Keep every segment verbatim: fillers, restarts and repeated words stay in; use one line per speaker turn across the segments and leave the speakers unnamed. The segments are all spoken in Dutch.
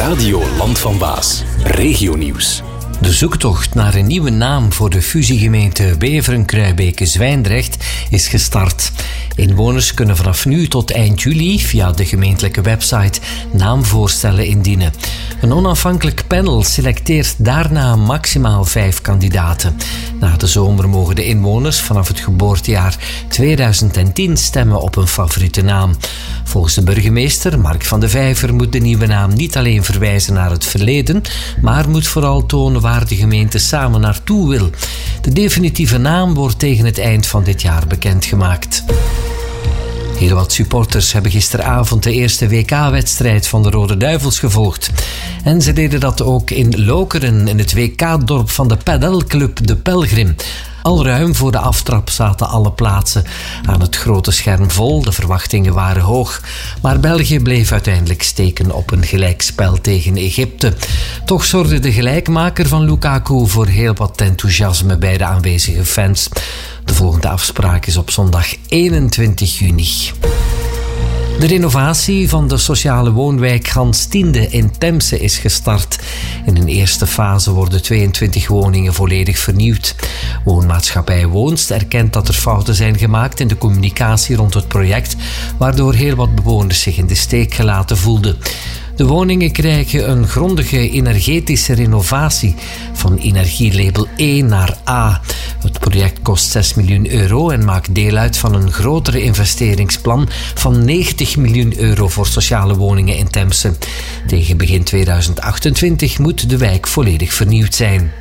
Radio Land van Waas. Regionieuws.
De zoektocht naar een nieuwe naam voor de fusiegemeente Beveren-Kruibeke-Zwijndrecht is gestart. Inwoners kunnen vanaf nu tot eind juli via de gemeentelijke website naamvoorstellen indienen. Een onafhankelijk panel selecteert daarna maximaal vijf kandidaten. Na de zomer mogen de inwoners vanaf het geboortejaar tweeduizend tien stemmen op een favoriete naam. Volgens de burgemeester, Mark van de Vijver, moet de nieuwe naam niet alleen verwijzen naar het verleden, maar moet vooral tonen waar de gemeente samen naartoe wil. De definitieve naam wordt tegen het eind van dit jaar bekendgemaakt. Heel wat supporters hebben gisteravond de eerste W K-wedstrijd van de Rode Duivels gevolgd. En ze deden dat ook in Lokeren, in het W K-dorp van de padelclub De Pelgrim. Al ruim voor de aftrap zaten alle plaatsen aan het grote scherm vol. De verwachtingen waren hoog. Maar België bleef uiteindelijk steken op een gelijkspel tegen Egypte. Toch zorgde de gelijkmaker van Lukaku voor heel wat enthousiasme bij de aanwezige fans. De volgende afspraak is op zondag eenentwintig juni. De renovatie van de sociale woonwijk Gans Tiende in Temse is gestart. In een eerste fase worden tweeëntwintig woningen volledig vernieuwd. Woonmaatschappij Woonst erkent dat er fouten zijn gemaakt in de communicatie rond het project, waardoor heel wat bewoners zich in de steek gelaten voelden. De woningen krijgen een grondige energetische renovatie van energielabel E naar A. Het project kost zes miljoen euro en maakt deel uit van een grotere investeringsplan van negentig miljoen euro voor sociale woningen in Temse. Tegen begin tweeduizend achtentwintig moet de wijk volledig vernieuwd zijn.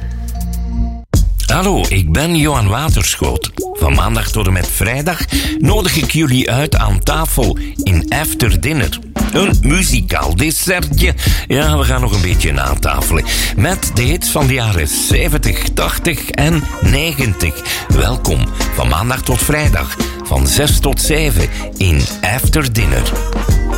Hallo, ik ben Johan Waterschoot. Van maandag tot en met vrijdag nodig ik jullie uit aan tafel in After Dinner. Een muzikaal dessertje. Ja, we gaan nog een beetje natafelen. Met de hits van de jaren zeventig, tachtig en negentig. Welkom van maandag tot vrijdag. Van zes tot zeven in After Dinner.